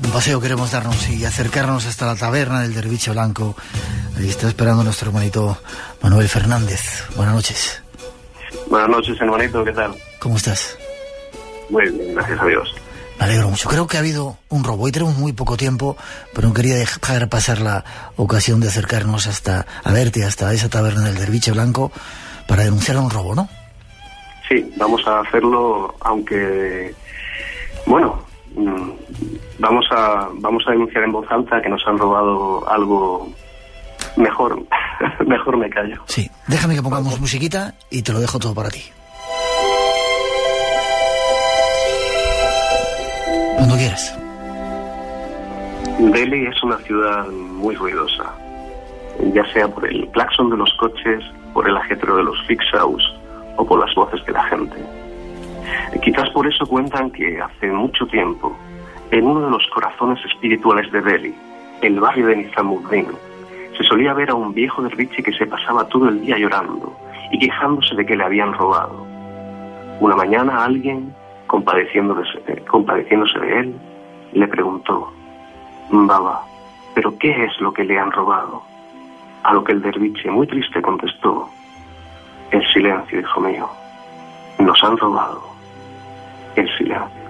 Un paseo queremos darnos y acercarnos hasta la taberna del Derviche Blanco. Ahí está esperando nuestro hermanito Manuel Fernández. Buenas noches. Buenas noches, hermanito, ¿qué tal? ¿Cómo estás? Muy bien, gracias a Dios. Me alegro mucho. Creo que ha habido un robo. Hoy tenemos muy poco tiempo, pero no quería dejar pasar la ocasión de acercarnos a verte, hasta esa taberna del Derviche Blanco, para denunciar un robo, ¿no? Sí, vamos a hacerlo, aunque... Bueno, vamos a denunciar en voz alta que nos han robado algo mejor. Mejor me callo. Sí, déjame que pongamos musiquita y te lo dejo todo para ti. Cuando quieras. Delhi es una ciudad muy ruidosa, ya sea por el claxon de los coches, por el ajetreo de los rickshaws o por las voces de la gente. Quizás por eso cuentan que hace mucho tiempo, en uno de los corazones espirituales de Delhi, el barrio de Nizamuddin, se solía ver a un viejo derviche que se pasaba todo el día llorando y quejándose de que le habían robado. Una mañana alguien, compadeciéndose de él, le preguntó: Baba, ¿pero qué es lo que le han robado? A lo que el derviche, muy triste, contestó: el silencio, hijo mío. Nos han robado el silencio.